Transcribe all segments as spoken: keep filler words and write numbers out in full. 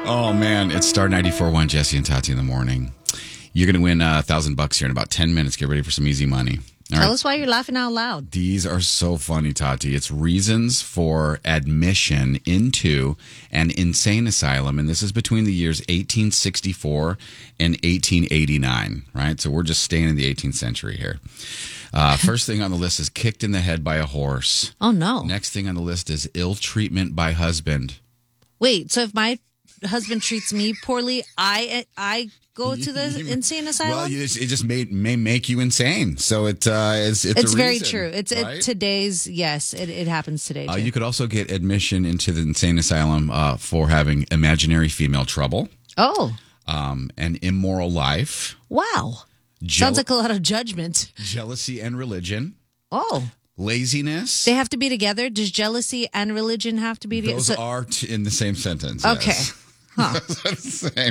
Oh, man. It's Star ninety-four point one, Jesse and Tati in the morning. You're going to win a thousand bucks here in about ten minutes. Get ready for some easy money. All Tell right. us why you're laughing out loud. These are so funny, Tati. It's reasons for admission into an insane asylum. And this is between the years eighteen sixty-four and eighteen eighty-nine, right? So we're just staying in the eighteenth century here. Uh, first thing on the list is kicked in the head by a horse. Oh, no. Next thing on the list is ill treatment by husband. Wait, so if my husband treats me poorly, I I go to the insane asylum? Well, you just, it just may, may make you insane. So it, uh, it's it's, It's a very reason, true. It's right? it, today's, yes, it, it happens today. Too. Uh, you could also get admission into the insane asylum uh, for having imaginary female trouble, oh, um, an immoral life, wow. Jeal- Sounds like a lot of judgment. jealousy and religion, Oh, laziness. they have to be together? Does jealousy and religion have to be together? Those So- are t- in the same sentence. Okay. Yes. Huh. Same.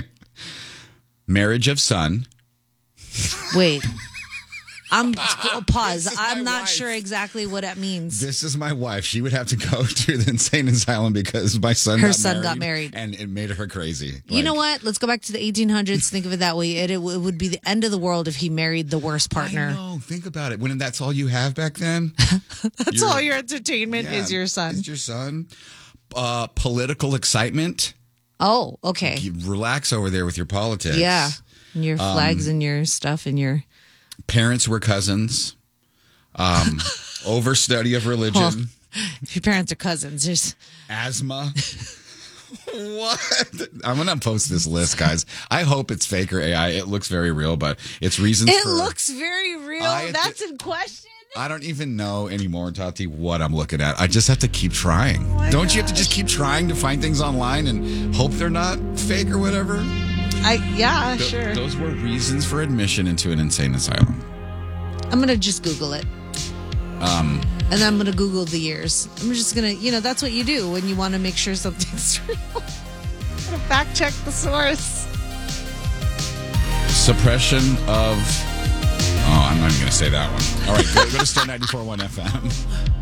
Marriage of son. Wait. I'm pause. This is I'm my not wife. sure exactly what that means. This is my wife. She would have to go to the insane asylum because my son Her got son married, got married. and it made her crazy. You Like, know what? Let's go back to the eighteen hundreds. Think of it that way. It, it w- it would be the end of the world if he married the worst I partner. know. Think about it. When that's all you have back then. That's You're- all your entertainment Yeah, is your son. Is your son. Uh, political excitement. Oh, okay. You relax over there with your politics. Yeah. And your flags Um, and your stuff and your. Parents were cousins. Um, overstudy of religion. Well, if your parents are cousins, there's. Asthma. What? I'm going to post this list, guys. I hope it's fake or A I. It looks very real, but it's reasons It for... looks very real. I- That's in question. I don't even know anymore, Tati, what I'm looking at. I just have to keep trying. Oh don't you have to just keep trying to find things online and hope they're not fake or whatever? I yeah, Th- sure. Those were reasons for admission into an insane asylum. I'm gonna just Google it. Um, And then I'm going to Google the years. I'm just going to, you know, that's what you do when you want to make sure something's real. Gotta fact check the source. suppression of... Oh, I'm not even going to say that one. All right, go, go to Star ninety-four point one F M.